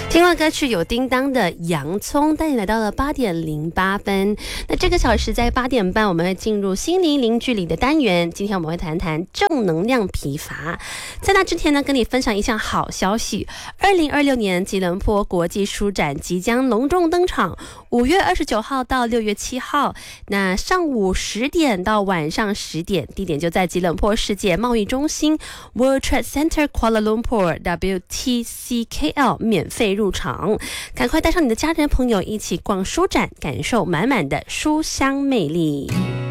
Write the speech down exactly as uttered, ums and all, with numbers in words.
听完歌曲有叮当的洋葱，带你来到了八点零八分。那这个小时在八点半，我们会进入心灵零距离的单元。今天我们会谈谈正能量疲乏。在那之前呢，跟你分享一项好消息：二零二六年吉隆坡国际书展即将隆重登场，五月二十九号到六月七号。那上午十点到晚上十点，地点就在吉隆坡世界贸易中心 World Trade Center Kuala Lumpur W T C K L 免费入场，赶快带上你的家人朋友一起逛书展，感受满满的书香魅力。